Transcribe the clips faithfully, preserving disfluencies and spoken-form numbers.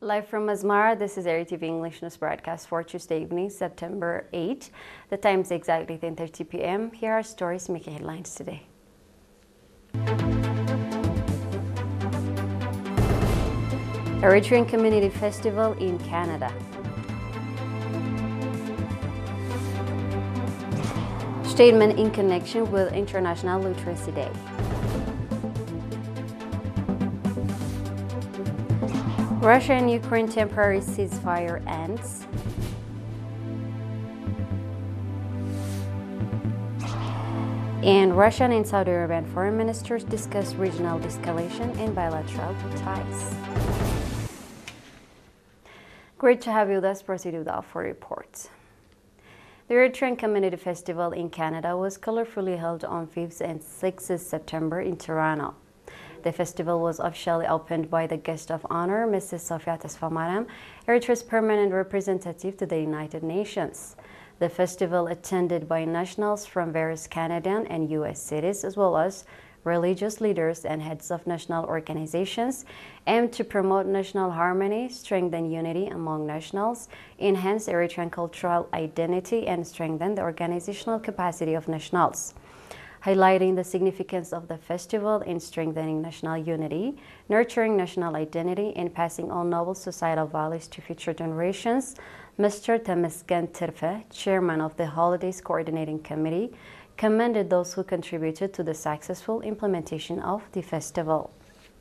Live from Asmara, this is Area T V English News broadcast for Tuesday evening, September eighth. The time is exactly ten thirty p m Here are stories making headlines today. Eritrean Community Festival in Canada. Statement in connection with International Literacy Day. Russia and Ukraine temporary ceasefire ends. And Russian and Saudi Arabian foreign ministers discuss regional de-escalation and bilateral ties. Great to have you. Let's proceed with our four reports. The Eritrean Community Festival in Canada was colorfully held on fifth and sixth September in Toronto. The festival was officially opened by the guest of honor, Missus Sofia Tesfamariam, Eritrea's permanent representative to the United Nations. The festival, attended by nationals from various Canadian and U S cities, as well as religious leaders and heads of national organizations, aimed to promote national harmony, strengthen unity among nationals, enhance Eritrean cultural identity, and strengthen the organizational capacity of nationals. Highlighting the significance of the festival in strengthening national unity, nurturing national identity, and passing on noble societal values to future generations, Mister Temesgen Tirfe, chairman of the Holidays Coordinating Committee, commended those who contributed to the successful implementation of the festival.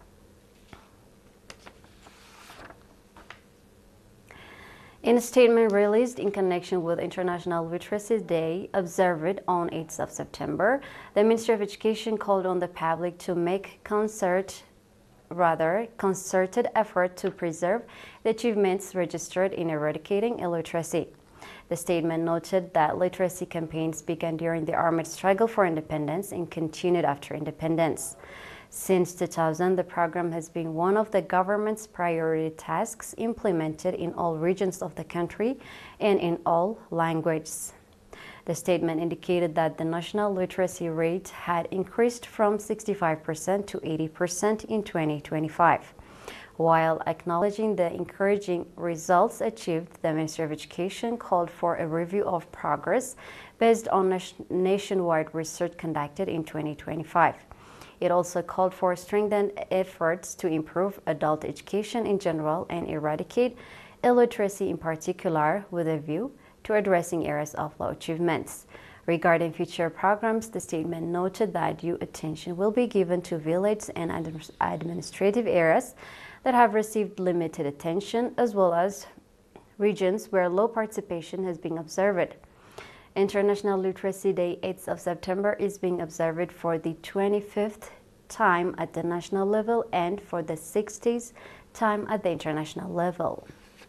In a statement released in connection with International Literacy Day observed on eighth of September, the Ministry of Education called on the public to make concert, rather concerted effort to preserve the achievements registered in eradicating illiteracy. The statement noted that literacy campaigns began during the armed struggle for independence and continued after independence. Since two thousand, the program has been one of the government's priority tasks implemented in all regions of the country and in all languages. The statement indicated that the national literacy rate had increased from sixty-five percent to eighty percent in twenty twenty-five. While acknowledging the encouraging results achieved, the Ministry of Education called for a review of progress based on nationwide research conducted in twenty twenty-five. It also called for strengthened efforts to improve adult education in general and eradicate illiteracy in particular, with a view to addressing areas of low achievements. Regarding future programs, the statement noted that due attention will be given to villages and administrative areas that have received limited attention, as well as regions where low participation has been observed. International Literacy Day, eighth of September, is being observed for the twenty-fifth time at the national level and for the sixtieth time at the international level.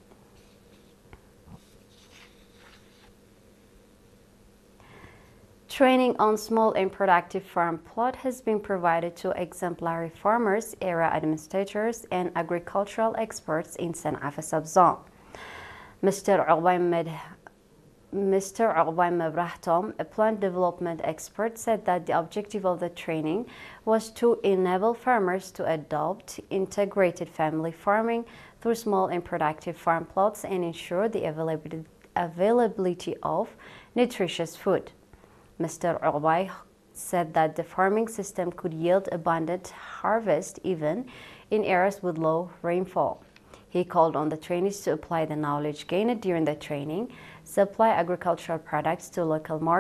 Training on small and productive farm plot has been provided to exemplary farmers, area administrators, and agricultural experts in San'afa subzone. Mister Alwaimed Mister Alwaim Brahtom, a plant development expert, said that the objective of the training was to enable farmers to adopt integrated family farming through small and productive farm plots and ensure the availability, availability of nutritious food. Mister Alwai said that the farming system could yield abundant harvest even in areas with low rainfall. He called on the trainees to apply the knowledge gained during the training, supply agricultural products to local markets,